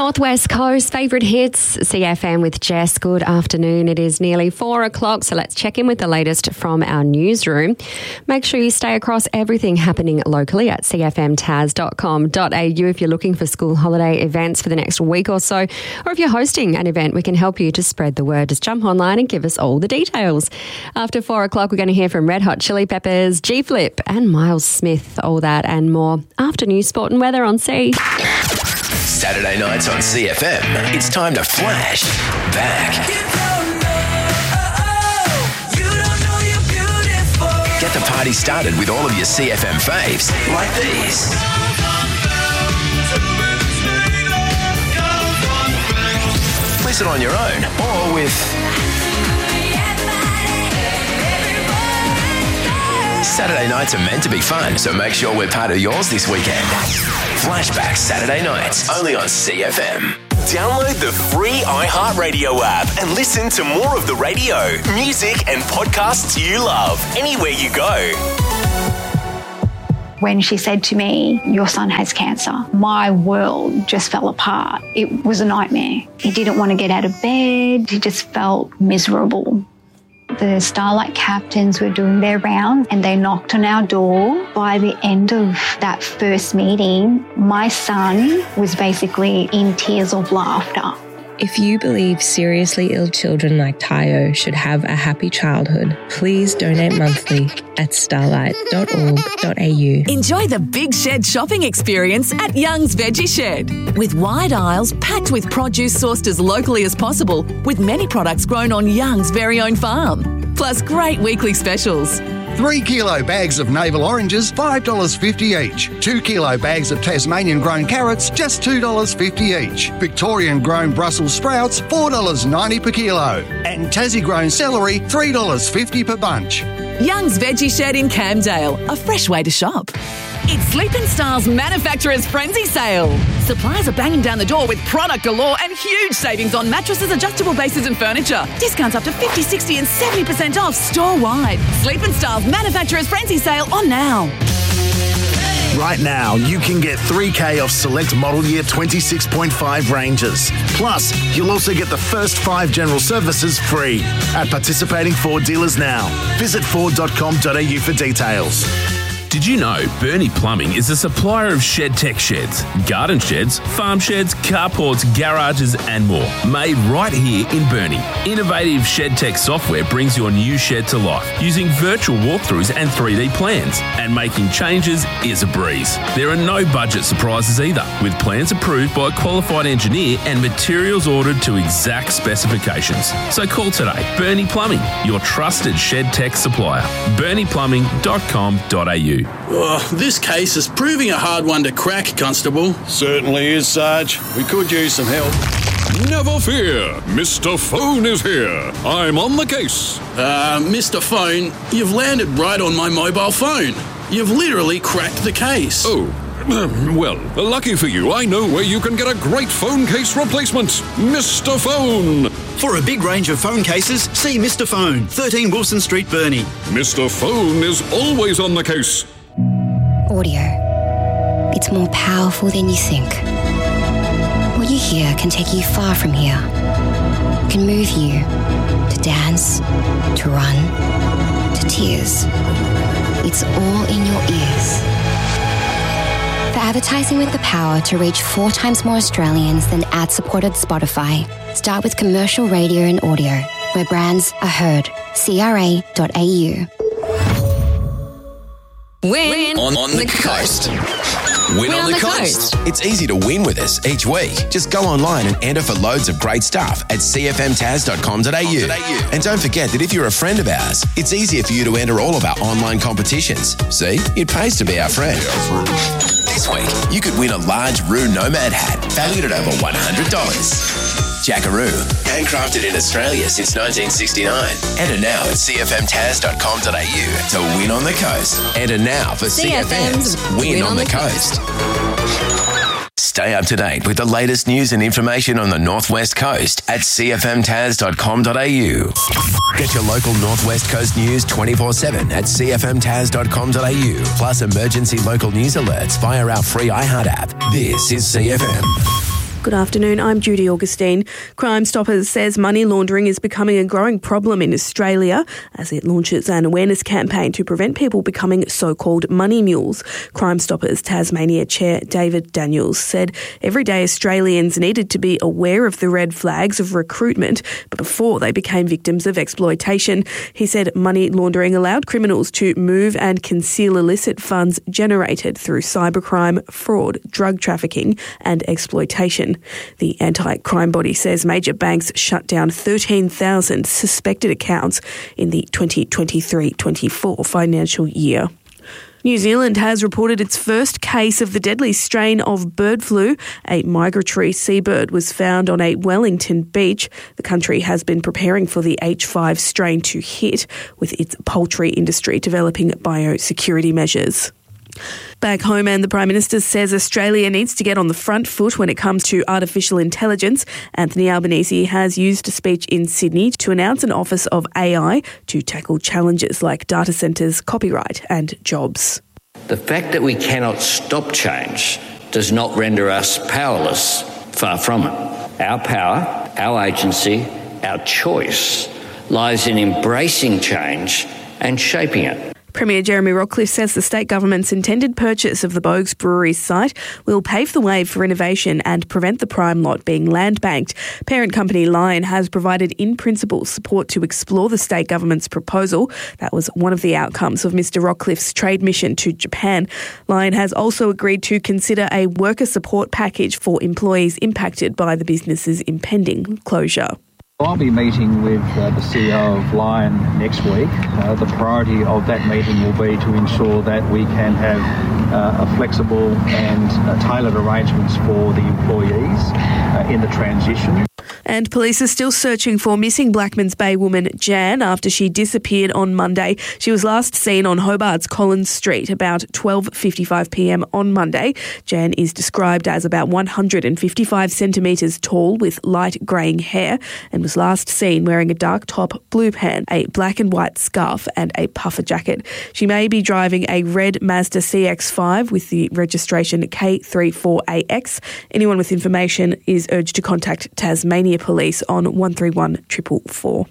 Northwest Coast favourite hits, CFM with Jess. Good afternoon. It is nearly 4 o'clock, so let's check in with the latest from our newsroom. Make sure you stay across everything happening locally at cfmtas.com.au if you're looking for school holiday events for the next week or so, or if you're hosting an event, we can help you to spread the word. Just jump online and give us all the details. After 4 o'clock, we're going to hear from Red Hot Chili Peppers, G-Flip and Miles Smith, all that and more. After news, sport and weather on C. Saturday nights on CFM, it's time to flash back. Get the party started with all of your CFM faves, like these. Listen on your own or with Saturday nights are meant to be fun, so make sure we're part of yours this weekend. Flashback Saturday nights, only on CFM. Download the free iHeartRadio app and listen to more of the radio, music and podcasts you love anywhere you go. When she said to me, "Your son has cancer," my world just fell apart. It was a nightmare. He didn't want to get out of bed. He just felt miserable. The Starlight captains were doing their rounds and they knocked on our door. By the end of that first meeting, my son was basically in tears of laughter. If you believe seriously ill children like Tayo should have a happy childhood, please donate monthly at starlight.org.au. Enjoy the Big Shed shopping experience at Young's Veggie Shed. With wide aisles packed with produce sourced as locally as possible, with many products grown on Young's very own farm. Plus great weekly specials. 3 kilo bags of navel oranges, $5.50 each. 2 kilo bags of Tasmanian grown carrots, just $2.50 each. Victorian grown Brussels sprouts, $4.90 per kilo. And Tassie grown celery, $3.50 per bunch. Young's Veggie Shed in Camdale, a fresh way to shop. It's Sleep & Style's Manufacturer's Frenzy Sale. Suppliers are banging down the door with product galore and huge savings on mattresses, adjustable bases and furniture. Discounts up to 50, 60 and 70% off store-wide. Sleep & Style's Manufacturer's Frenzy Sale on now. Right now, you can get $3,000 off select model year 26.5 Rangers. Plus, you'll also get the first 5 general services free at participating Ford dealers now. Visit Ford.com.au for details. Did you know Bernie Plumbing is a supplier of shed tech sheds, garden sheds, farm sheds, carports, garages and more, made right here in Bernie. Innovative shed tech software brings your new shed to life using virtual walkthroughs and 3D plans, and making changes is a breeze. There are no budget surprises either, with plans approved by a qualified engineer and materials ordered to exact specifications. So call today. Bernie Plumbing, your trusted shed tech supplier. BerniePlumbing.com.au. Oh, this case is proving a hard one to crack, Constable. Certainly is, Sarge. We could use some help. Never fear, Mr. Phone is here. I'm on the case. Mr. Phone, you've landed right on my mobile phone. You've literally cracked the case. Oh, well, lucky for you, I know where you can get a great phone case replacement. Mr. Phone. For a big range of phone cases, see Mr. Phone, 13 Wilson Street, Burnie. Mr. Phone is always on the case. Audio. It's more powerful than you think. What you hear can take you far from here. It can move you to dance, to run, to tears. It's all in your ears. For advertising with the power to reach 4 times more Australians than ad-supported Spotify, start with commercial radio and audio, where brands are heard. CRA.au. Win on the coast. Win on the coast. It's easy to win with us each week. Just go online and enter for loads of great stuff at cfmtas.com.au. And don't forget that if you're a friend of ours, it's easier for you to enter all of our online competitions. See, it pays to be our friend. This week, you could win a large Roo Nomad hat valued at over $100. Jackaroo, handcrafted in Australia since 1969. Enter now at cfmtas.com.au to win on the coast. Enter now for CFM's Win on the Coast. Stay up to date with the latest news and information on the Northwest Coast at cfmtas.com.au. Get your local Northwest Coast news 24/7 at cfmtas.com.au. Plus emergency local news alerts via our free iHeart app. This is CFM. Good afternoon, I'm Judy Augustine. Crime Stoppers says money laundering is becoming a growing problem in Australia as it launches an awareness campaign to prevent people becoming so-called money mules. Crime Stoppers Tasmania Chair David Daniels said everyday Australians needed to be aware of the red flags of recruitment before they became victims of exploitation. He said money laundering allowed criminals to move and conceal illicit funds generated through cybercrime, fraud, drug trafficking and exploitation. The anti-crime body says major banks shut down 13,000 suspected accounts in the 2023-24 financial year. New Zealand has reported its first case of the deadly strain of bird flu. A migratory seabird was found on a Wellington beach. The country has been preparing for the H5 strain to hit, with its poultry industry developing biosecurity measures. Back home, and the Prime Minister says Australia needs to get on the front foot when it comes to artificial intelligence. Anthony Albanese has used a speech in Sydney to announce an Office of AI to tackle challenges like data centres, copyright and jobs. The fact that we cannot stop change does not render us powerless. Far from it. Our power, our agency, our choice lies in embracing change and shaping it. Premier Jeremy Rockcliffe says the state government's intended purchase of the Bogues Brewery site will pave the way for innovation and prevent the prime lot being land banked. Parent company Lion has provided in-principle support to explore the state government's proposal. That was one of the outcomes of Mr Rockcliffe's trade mission to Japan. Lion has also agreed to consider a worker support package for employees impacted by the business's impending closure. I'll be meeting with the CEO of Lion next week. The priority of that meeting will be to ensure that we can have a flexible and tailored arrangements for the employees in the transition. And police are still searching for missing Blackmans Bay woman Jan after she disappeared on Monday. She was last seen on Hobart's Collins Street about 12:55pm on Monday. Jan is described as about 155 centimetres tall with light greying hair and was last seen wearing a dark top, blue pant, a black and white scarf and a puffer jacket. She may be driving a red Mazda CX-5 with the registration K34AX. Anyone with information is urged to contact Tasmania Police on 131 444.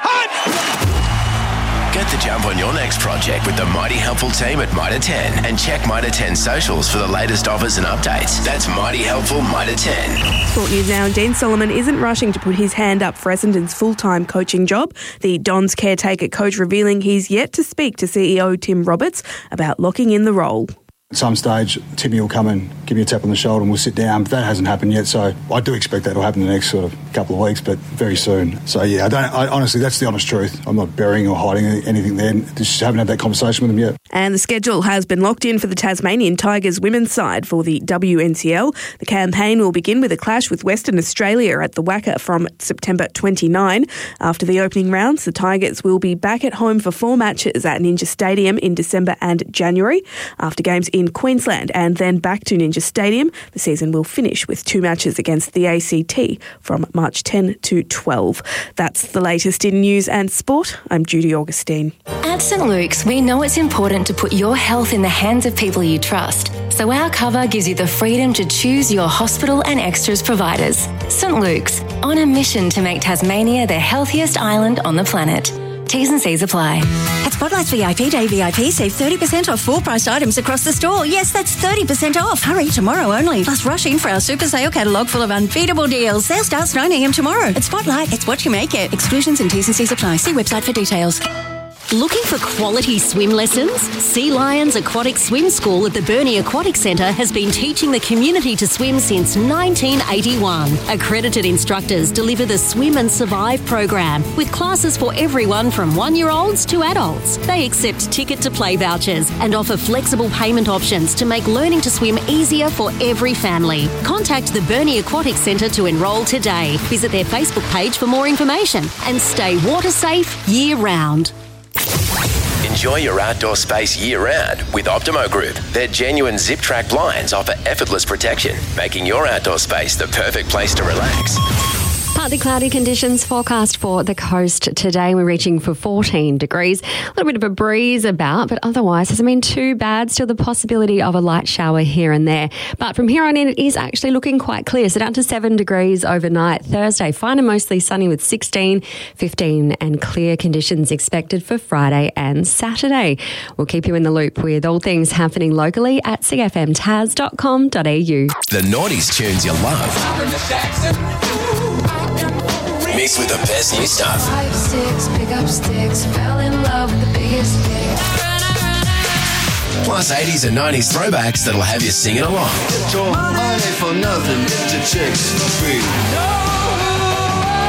Get the jump on your next project with the Mighty Helpful team at Mitre 10 and check Mitre 10 socials for the latest offers and updates. That's Mighty Helpful Mitre 10. Sport news now. Dean Solomon isn't rushing to put his hand up for Essendon's full-time coaching job. The Dons caretaker coach revealing he's yet to speak to CEO Tim Roberts about locking in the role. At some stage, Timmy will come and give me a tap on the shoulder and we'll sit down. But that hasn't happened yet, so I do expect that will happen in the next sort of couple of weeks, but very soon. So, yeah, I honestly, that's the honest truth. I'm not burying or hiding anything there. Just haven't had that conversation with him yet. And the schedule has been locked in for the Tasmanian Tigers women's side for the WNCL. The campaign will begin with a clash with Western Australia at the Wacker from September 29. After the opening rounds, the Tigers will be back at home for 4 matches at Ninja Stadium in December and January. After games in Queensland and then back to Ninja Stadium, the season will finish with 2 matches against the ACT from March 10 to 12. That's the latest in news and sport. I'm Judy Augustine. At St Luke's, we know it's important to put your health in the hands of people you trust. So our cover gives you the freedom to choose your hospital and extras providers. St Luke's, on a mission to make Tasmania the healthiest island on the planet. T's and C's apply. At Spotlight's VIP Day VIP, save 30% off full-priced items across the store. Yes, that's 30% off. Hurry, tomorrow only. Plus, rush in for our super sale catalogue full of unbeatable deals. Sale starts 9 a.m. tomorrow. At Spotlight, it's what you make it. Exclusions and T's and C's apply. See website for details. Looking for quality swim lessons? Sea Lions Aquatic Swim School at the Burnie Aquatic Centre has been teaching the community to swim since 1981. Accredited instructors deliver the Swim and Survive program with classes for everyone from 1-year-olds to adults. They accept ticket to play vouchers and offer flexible payment options to make learning to swim easier for every family. Contact the Burnie Aquatic Centre to enrol today. Visit their Facebook page for more information and stay water safe year round. Enjoy your outdoor space year-round with Optimo Group. Their genuine zip-track blinds offer effortless protection, making your outdoor space the perfect place to relax. Partly cloudy conditions forecast for the coast today. We're reaching for 14 degrees. A little bit of a breeze about, but otherwise hasn't been too bad. Still the possibility of a light shower here and there. But from here on in, it is actually looking quite clear. So down to 7 degrees overnight. Thursday, fine and mostly sunny with 16, 15 and clear conditions expected for Friday and Saturday. We'll keep you in the loop with all things happening locally at cfmtaz.com.au. The noughties tunes you love. Mixed with the best new stuff. 5, 6, pick up sticks, fell in love with the biggest hit. Plus 80s and 90s throwbacks that'll have you singing along. Get your money for nothing, get your chicks for free.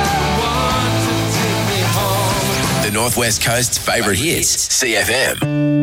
The Northwest Coast's favourite hits, CFM.